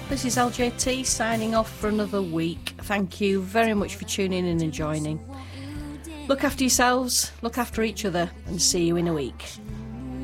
This is LJT signing off for another week. Thank you very much for tuning in and joining. Look after yourselves, look after each other, and see you in a week.